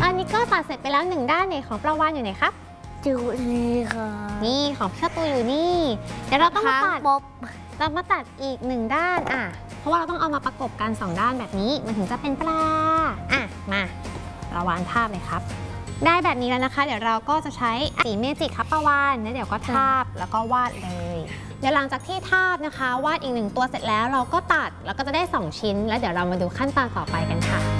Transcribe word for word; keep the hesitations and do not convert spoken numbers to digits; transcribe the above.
อันนี้ก็ตัดเสร็จไปแล้วหนึ่งด้านเนี่ยของปลาวาฬอยู่ไหนครับอยู่นี่ค่ะนี่ของพี่ตูอยู่นี่เดี๋ยวเราต้องมาตัดบ๊อบเรามาตัดอีกหนึ่งด้านอ่ะเพราะว่าเราต้องเอามาประกบกันสองด้านแบบนี้มันถึงจะเป็นปลาอ่ะมาเราวาดภาพเลยครับได้แบบนี้แล้วนะคะเดี๋ยวเราก็จะใช้สีเมจิกครับปลาวาฬแล้วเดี๋ยวก็ทาบแล้วก็วาดเลยเดี๋ยวหลังจากที่ทาบนะคะวาดอีกหนึ่งตัวเสร็จแล้วเราก็ตัดแล้วก็จะได้สองชิ้นแล้วเดี๋ยวเรามาดูขั้นตอนต่อไปกันค่ะ